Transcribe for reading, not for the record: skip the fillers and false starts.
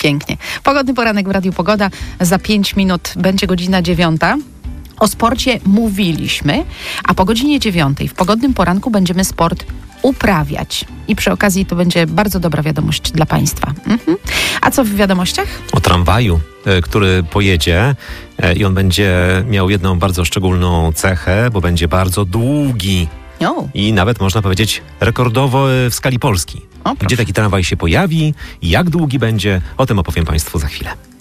Pięknie. Pogodny poranek w Radiu Pogoda. Za 5 minut będzie godzina 9. O sporcie mówiliśmy, a po godzinie 9 w pogodnym poranku będziemy sport uprawiać. I przy okazji to będzie bardzo dobra wiadomość dla Państwa. A co w wiadomościach? O tramwaju, który pojedzie i on będzie miał jedną bardzo szczególną cechę, bo będzie bardzo długi. I nawet można powiedzieć rekordowo w skali Polski. Gdzie taki tramwaj się pojawi, jak długi będzie, o tym opowiem Państwu za chwilę.